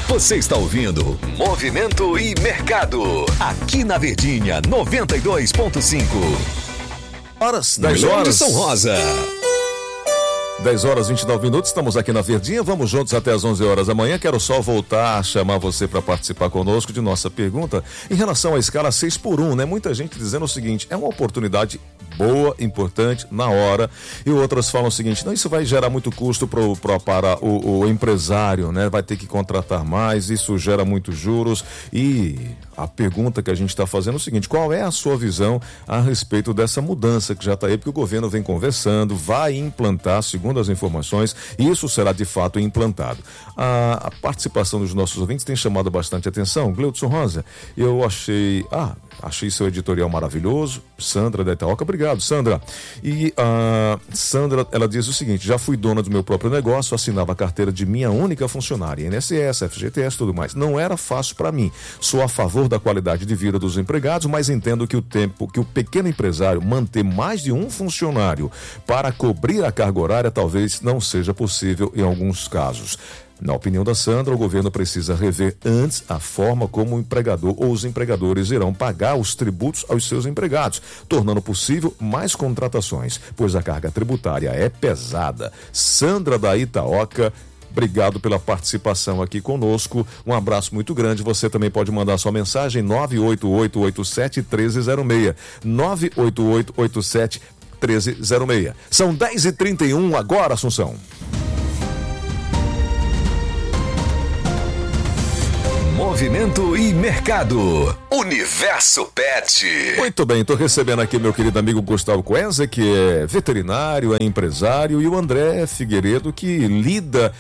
Você está ouvindo Movimento e Mercado, aqui na Verdinha 92.5. 10 horas de São Rosa. 10 horas e 29 minutos, estamos aqui na Verdinha, vamos juntos até as 11 horas da manhã. Quero só voltar a chamar você para participar conosco de nossa pergunta em relação à escala 6x1, né? Muita gente dizendo o seguinte, é uma oportunidade boa, importante, na hora, e outras falam o seguinte, não, isso vai gerar muito custo para o empresário, né? Vai ter que contratar mais, isso gera muitos juros. E a pergunta que a gente está fazendo é o seguinte, qual é a sua visão a respeito dessa mudança que já está aí, porque o governo vem conversando, vai implantar, segundo as informações, e isso será de fato implantado. A participação dos nossos ouvintes tem chamado bastante atenção. Gleudson Rosa, eu achei seu editorial maravilhoso. Sandra da Itaoca, obrigado, Sandra. E Sandra, ela diz o seguinte, já fui dona do meu próprio negócio, assinava a carteira de minha única funcionária, INSS, FGTS, tudo mais. Não era fácil para mim. Sou a favor da qualidade de vida dos empregados, mas entendo que o pequeno empresário manter mais de um funcionário para cobrir a carga horária talvez não seja possível em alguns casos. Na opinião da Sandra, o governo precisa rever antes a forma como o empregador ou os empregadores irão pagar os tributos aos seus empregados, tornando possível mais contratações, pois a carga tributária é pesada. Sandra da Itaoca, obrigado pela participação aqui conosco, um abraço muito grande. Você também pode mandar sua mensagem 98887-1306, 98887-1306. São 10h31 agora, Assunção. Movimento e Mercado. Universo Pet. Muito bem, estou recebendo aqui meu querido amigo Gustavo Coenza, que é veterinário, é empresário, e o André Figueiredo, que lida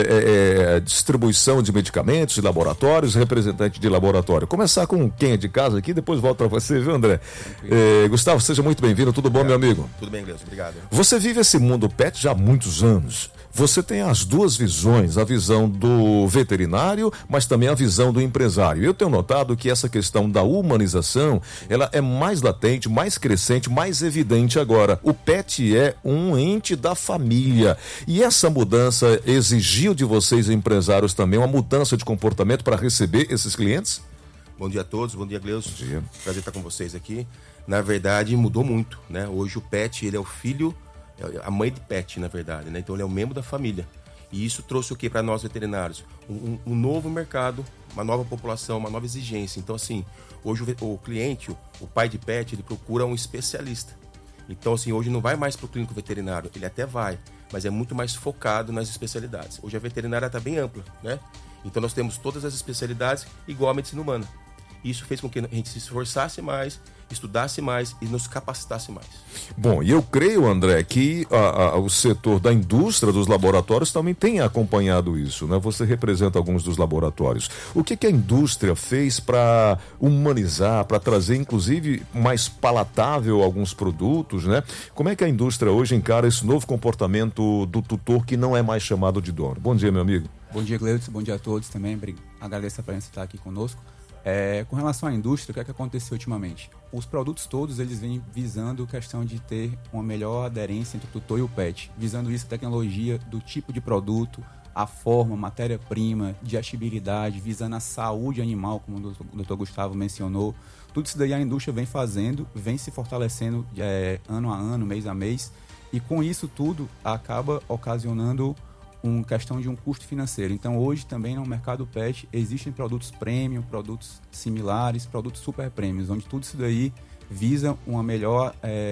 distribuição de medicamentos, de laboratórios, representante de laboratório. Começar com quem é de casa aqui, depois volto para você, viu, André? Gustavo, seja muito bem-vindo, tudo bom, meu amigo? Tudo bem, Gleudson, obrigado. Você vive esse mundo pet já há muitos anos. Você tem as duas visões, a visão do veterinário, mas também a visão do empresário. Eu tenho notado que essa questão da humanização, ela é mais latente, mais crescente, mais evidente agora. O pet é um ente da família. E essa mudança exigiu de vocês, empresários, também uma mudança de comportamento para receber esses clientes? Bom dia a todos, bom dia, Gleudson. Bom dia. Prazer estar com vocês aqui. Na verdade, mudou muito, né? Hoje o pet, ele é o filho, a mãe de pet, na verdade, né? Então ele é um membro da família. E isso trouxe o que para nós veterinários? Um novo mercado, uma nova população, uma nova exigência. Então, assim, hoje o cliente, o pai de pet, ele procura um especialista. Então, assim, hoje não vai mais para o clínico veterinário, ele até vai, mas é muito mais focado nas especialidades. Hoje a veterinária está bem ampla, né? Então nós temos todas as especialidades igual à medicina humana. Isso fez com que a gente se esforçasse mais, estudasse mais e nos capacitasse mais. Bom, e eu creio, André, que o setor da indústria dos laboratórios também tem acompanhado isso, né? Você representa alguns dos laboratórios. O que a indústria fez para humanizar, para trazer, inclusive, mais palatável alguns produtos, né? Como é que a indústria hoje encara esse novo comportamento do tutor que não é mais chamado de dono? Bom dia, meu amigo. Bom dia, Gleudson. Bom dia a todos também. Agradeço a presença de estar aqui conosco. Com relação à indústria, o que é que aconteceu ultimamente? Os produtos todos, eles vêm visando a questão de ter uma melhor aderência entre o tutor e o pet, visando isso a tecnologia do tipo de produto, a forma, matéria-prima, digestibilidade, visando a saúde animal, como o Dr. Gustavo mencionou. Tudo isso daí a indústria vem fazendo, vem se fortalecendo ano a ano, mês a mês, e com isso tudo acaba ocasionando uma questão de um custo financeiro. Então, hoje também no mercado pet existem produtos premium, produtos similares, produtos super premiums, onde tudo isso daí visa uma melhor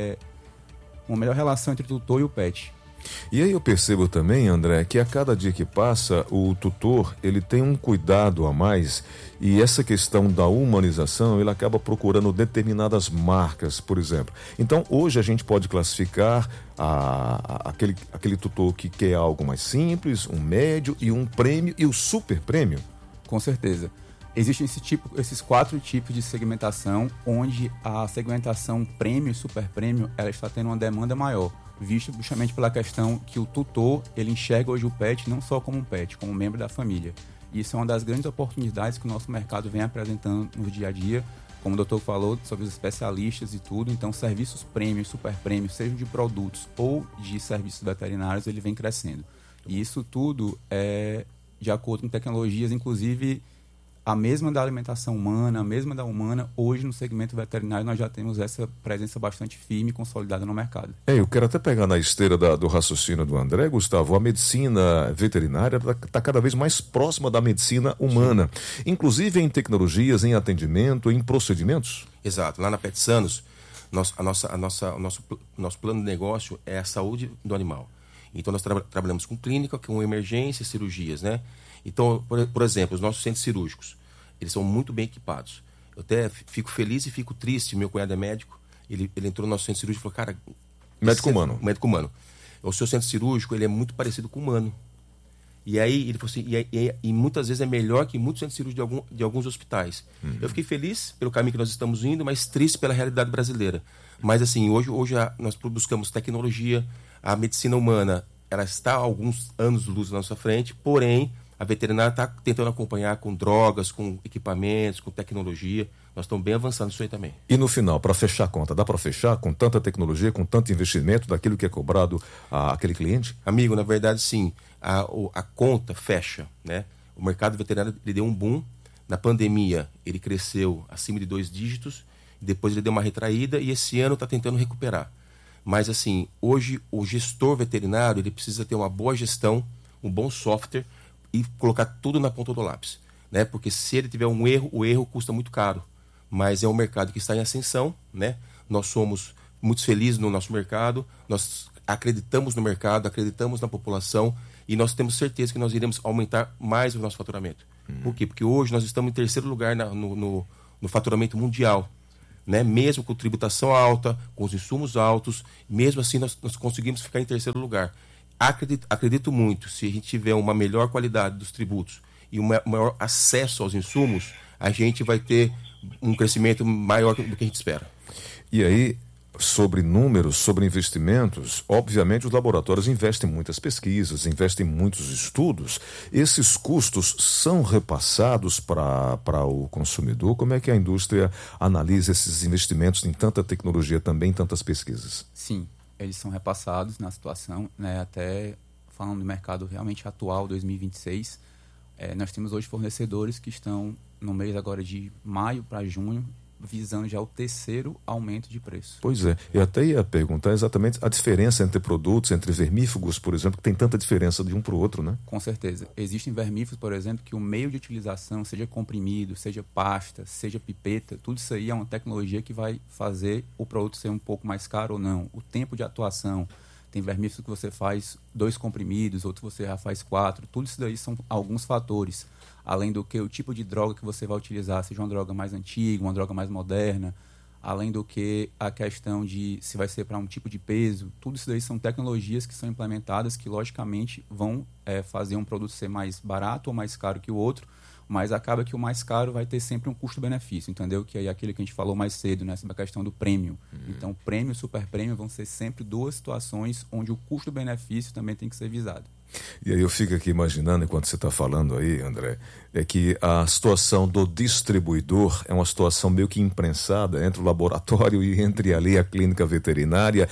relação entre o tutor e o pet. E aí eu percebo também, André, que a cada dia que passa, o tutor, ele tem um cuidado a mais, e essa questão da humanização, ele acaba procurando determinadas marcas, por exemplo. Então, hoje a gente pode classificar aquele tutor que quer algo mais simples, um médio e um prêmio e o super prêmio? Com certeza. Existem esses 4 tipos de segmentação, onde a segmentação prêmio e super prêmio, ela está tendo uma demanda maior, visto justamente pela questão que o tutor, ele enxerga hoje o pet não só como um pet, como um membro da família. E isso é uma das grandes oportunidades que o nosso mercado vem apresentando no dia a dia, como o doutor falou, sobre os especialistas e tudo. Então, serviços premium, super premium, sejam de produtos ou de serviços veterinários, ele vem crescendo. E isso tudo de acordo com tecnologias, inclusive a mesma da alimentação humana, a mesma da humana. Hoje, no segmento veterinário, nós já temos essa presença bastante firme e consolidada no mercado. Eu quero até pegar na esteira do raciocínio do André, Gustavo. A medicina veterinária está cada vez mais próxima da medicina humana, inclusive em tecnologias, em atendimento, em procedimentos. Exato. Lá na Petsanos, o nosso plano de negócio é a saúde do animal. Então, nós trabalhamos com clínica, com emergência, cirurgias, né? Então, por exemplo, os nossos centros cirúrgicos, eles são muito bem equipados. Eu até fico feliz e fico triste. Meu cunhado é médico, ele entrou no nosso centro cirúrgico e falou, cara... Médico humano. Médico humano. O seu centro cirúrgico, ele é muito parecido com o humano. E aí, ele falou assim, e muitas vezes é melhor que muitos centros cirúrgicos de alguns hospitais. Eu fiquei feliz pelo caminho que nós estamos indo, mas triste pela realidade brasileira. Mas assim, hoje nós buscamos tecnologia, a medicina humana, ela está a alguns anos-luz na nossa frente, porém... A veterinária está tentando acompanhar com drogas, com equipamentos, com tecnologia. Nós estamos bem avançando nisso aí também. E no final, para fechar a conta, dá para fechar com tanta tecnologia, com tanto investimento daquilo que é cobrado àquele cliente? Amigo, na verdade, sim. A conta fecha, né? O mercado veterinário ele deu um boom. Na pandemia, ele cresceu acima de 2 dígitos. Depois ele deu uma retraída e esse ano está tentando recuperar. Mas, assim, hoje o gestor veterinário ele precisa ter uma boa gestão, um bom software, e colocar tudo na ponta do lápis, né? Porque se ele tiver um erro, o erro custa muito caro. Mas é um mercado que está em ascensão, né? Nós somos muito felizes no nosso mercado, nós acreditamos no mercado, acreditamos na população e nós temos certeza que nós iremos aumentar mais o nosso faturamento. Por quê? Porque hoje nós estamos em terceiro lugar no faturamento mundial, né? Mesmo com tributação alta, com os insumos altos, mesmo assim nós conseguimos ficar em terceiro lugar. Acredito muito, se a gente tiver uma melhor qualidade dos tributos e um maior acesso aos insumos, a gente vai ter um crescimento maior do que a gente espera. E aí, sobre números, sobre investimentos, obviamente os laboratórios investem em muitas pesquisas, investem em muitos estudos. Esses custos são repassados para o consumidor? Como é que a indústria analisa esses investimentos em tanta tecnologia também, em tantas pesquisas? Sim. Eles são repassados na situação, né? Até falando do mercado realmente atual, 2026, nós temos hoje fornecedores que estão no mês agora de maio para junho, visando já o 3º aumento de preço. Pois é, eu até ia perguntar exatamente a diferença entre produtos, entre vermífugos, por exemplo, que tem tanta diferença de um para o outro, né? Com certeza. Existem vermífugos, por exemplo, que o meio de utilização, seja comprimido, seja pasta, seja pipeta, tudo isso aí é uma tecnologia que vai fazer o produto ser um pouco mais caro ou não. O tempo de atuação, tem vermífugos que você faz 2 comprimidos, outro você já faz 4, tudo isso daí são alguns fatores. Além do que o tipo de droga que você vai utilizar, seja uma droga mais antiga, uma droga mais moderna, além do que a questão de se vai ser para um tipo de peso, tudo isso daí são tecnologias que são implementadas que, logicamente, vão fazer um produto ser mais barato ou mais caro que o outro, mas acaba que o mais caro vai ter sempre um custo-benefício, entendeu? Que é aquele que a gente falou mais cedo, né? Sobre a questão do prêmio. Então, o prêmio e o super prêmio vão ser sempre 2 situações onde o custo-benefício também tem que ser visado. E aí eu fico aqui imaginando, enquanto você está falando aí, André, é que a situação do distribuidor é uma situação meio que imprensada entre o laboratório e entre ali a clínica veterinária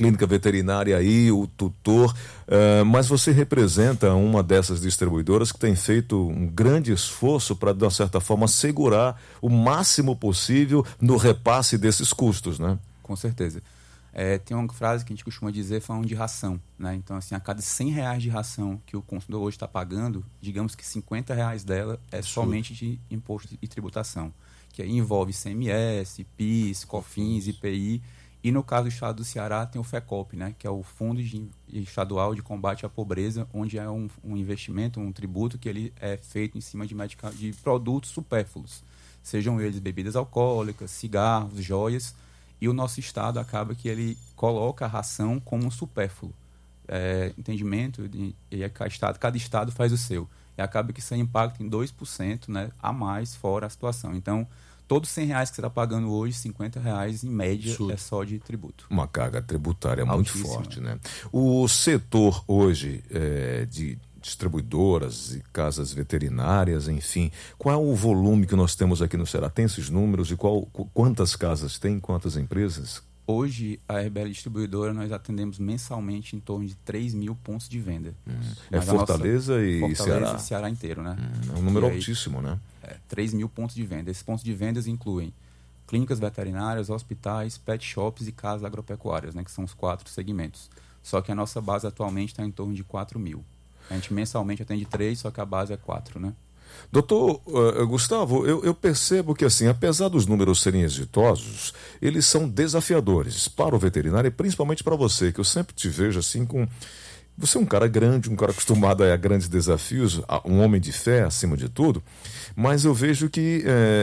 e o tutor, mas você representa uma dessas distribuidoras que tem feito um grande esforço para, de uma certa forma, assegurar o máximo possível no repasse desses custos, né? Com certeza. Tem uma frase que a gente costuma dizer falando de ração, né? Então, assim, a cada R$100 de ração que o consumidor hoje está pagando, digamos que R$50 dela é somente de imposto e tributação, que aí envolve ICMS, PIS, COFINS, IPI, e no caso do estado do Ceará tem o FECOP, né? Que é o Fundo Estadual de Combate à Pobreza, onde é um investimento, um tributo que ele é feito em cima de produtos supérfluos, sejam eles bebidas alcoólicas, cigarros, joias. E o nosso Estado acaba que ele coloca a ração como um supérfluo. Entendimento, e cada Estado faz o seu. E acaba que isso impacta em 2%, né, a mais fora a situação. Então, todos R$100 que você está pagando hoje, R$50 em média é só de tributo. Uma carga tributária altíssima. Muito forte, né? O setor hoje de distribuidoras e casas veterinárias, enfim, qual é o volume que nós temos aqui no Ceará? Tem esses números e quantas casas tem, quantas empresas? Hoje, a RBL Distribuidora, nós atendemos mensalmente em torno de 3 mil pontos de venda. É Fortaleza e Ceará? E Ceará inteiro, né? É um número altíssimo, né? 3 mil pontos de venda. Esses pontos de vendas incluem clínicas veterinárias, hospitais, pet shops e casas agropecuárias, né? Que são os 4 segmentos. Só que a nossa base atualmente está em torno de 4 mil. A gente mensalmente atende 3, só que a base é 4, né? Doutor Gustavo, eu percebo que, assim, apesar dos números serem exitosos, eles são desafiadores para o veterinário e principalmente para você, que eu sempre te vejo assim com... Você é um cara grande, um cara acostumado a grandes desafios, um homem de fé acima de tudo, mas eu vejo que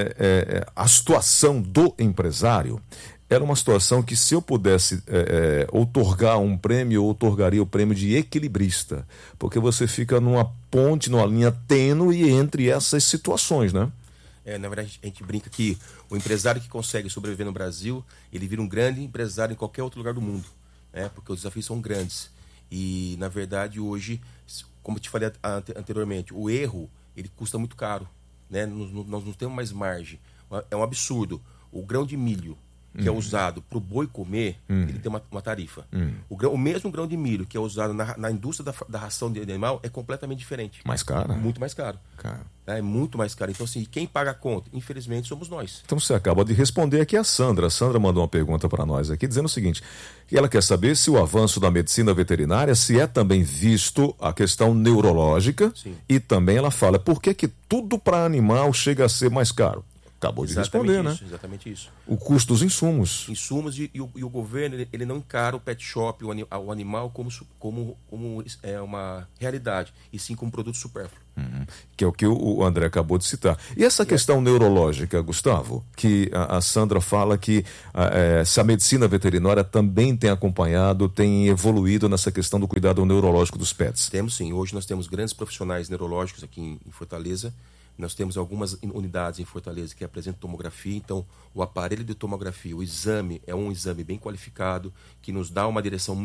a situação do empresário era uma situação que, se eu pudesse outorgar um prêmio, eu outorgaria o prêmio de equilibrista, porque você fica numa ponte, numa linha tênue entre essas situações, né? Na verdade, a gente brinca que o empresário que consegue sobreviver no Brasil, ele vira um grande empresário em qualquer outro lugar do mundo, né? Porque os desafios são grandes. E, na verdade, hoje, como eu te falei anteriormente, o erro, ele custa muito caro, né? Nós não temos mais margem. É um absurdo. O grão de milho que é usado para o boi comer, ele tem uma tarifa. O mesmo grão de milho que é usado na indústria da ração de animal é completamente diferente. Mais caro? Muito mais caro. É muito mais caro. Então, assim, quem paga a conta? Infelizmente, somos nós. Então, você acaba de responder aqui a Sandra. A Sandra mandou uma pergunta para nós aqui, dizendo o seguinte, que ela quer saber se o avanço da medicina veterinária, se é também visto a questão neurológica. Sim. E também ela fala, por que tudo para animal chega a ser mais caro? Acabou de responder, né? Exatamente isso. O custo dos insumos. Insumos e o governo, ele não encara o pet shop, o animal como uma realidade, e sim como um produto supérfluo. Que é o que o André acabou de citar. E essa questão neurológica, Gustavo, que a Sandra fala que se a medicina veterinária também tem acompanhado, tem evoluído nessa questão do cuidado neurológico dos pets. Temos sim. Hoje nós temos grandes profissionais neurológicos aqui em Fortaleza. Nós temos algumas unidades em Fortaleza que apresentam tomografia, então o aparelho de tomografia, o exame é um exame bem qualificado, que nos dá uma direção